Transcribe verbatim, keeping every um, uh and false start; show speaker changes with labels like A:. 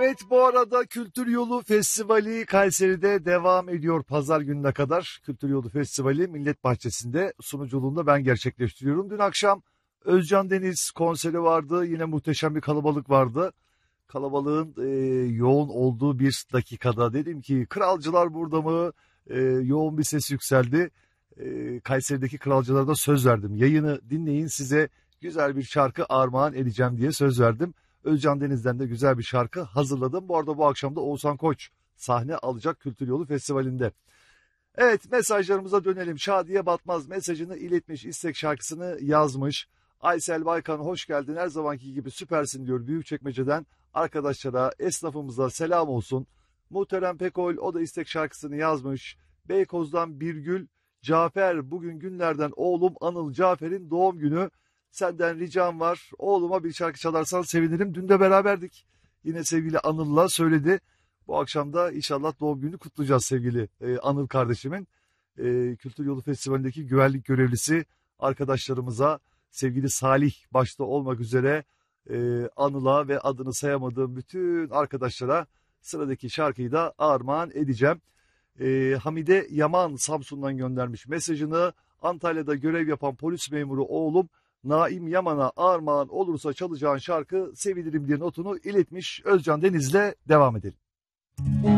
A: Evet, bu arada Kültür Yolu Festivali Kayseri'de devam ediyor pazar gününe kadar. Kültür Yolu Festivali Millet Bahçesi'nde sunuculuğunda ben gerçekleştiriyorum. Dün akşam Özcan Deniz konseri vardı. Yine muhteşem bir kalabalık vardı. Kalabalığın e, yoğun olduğu bir dakikada dedim ki kralcılar burada mı? E, yoğun bir ses yükseldi. E, Kayseri'deki kralcılara da söz verdim. Yayını dinleyin, size güzel bir şarkı armağan edeceğim diye söz verdim. Özcan Deniz'den de güzel bir şarkı hazırladım. Bu arada bu akşam da Oğuzhan Koç sahne alacak Kültür Yolu Festivali'nde. Evet, mesajlarımıza dönelim. Şadiye Batmaz mesajını iletmiş, istek şarkısını yazmış. Aysel Baykan hoş geldin, her zamanki gibi süpersin diyor Büyükçekmece'den. Arkadaşlara, esnafımıza selam olsun. Muhterem Pekol o da istek şarkısını yazmış. Beykoz'dan Birgül Cafer, bugün günlerden oğlum Anıl Cafer'in doğum günü. Senden ricam var, oğluma bir şarkı çalarsan sevinirim. Dün de beraberdik. Yine sevgili Anıl'la söyledi. Bu akşam da inşallah doğum gününü kutlayacağız sevgili e, Anıl kardeşimin. E, Kültür Yolu Festivali'ndeki güvenlik görevlisi arkadaşlarımıza, sevgili Salih başta olmak üzere e, Anıl'a ve adını sayamadığım bütün arkadaşlara sıradaki şarkıyı da armağan edeceğim. E, Hamide Yaman Samsun'dan göndermiş mesajını. Antalya'da görev yapan polis memuru oğlum Naim Yaman'a armağan olursa çalacağın şarkı sevinirim diye notunu iletmiş. Özcan Deniz'le devam edelim.